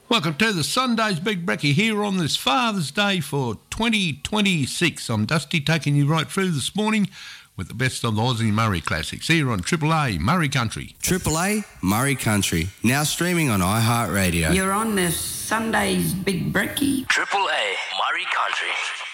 Welcome to the Sunday's Big Brekkie here on this Father's Day for 2026. I'm Dusty, taking you right through this morning with the best of the Aussie Murray classics here on Triple A Murray Country. Triple A Murray Country, now streaming on iHeartRadio. You're on this Sunday's Big Brekkie. Triple A Murray Country.